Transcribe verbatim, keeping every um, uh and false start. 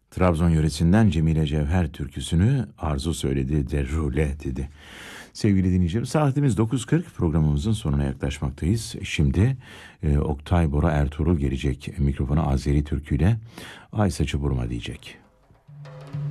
Trabzon yöresinden Cemile Cevher türküsünü Arzu söyledi, Derrule dedi. Sevgili dinleyicilerim, saatimiz dokuz kırk, programımızın sonuna yaklaşmaktayız. Şimdi e, Oktay Bora Ertuğrul gelecek mikrofona Azeri türküyle Ay Saçı Burma diyecek.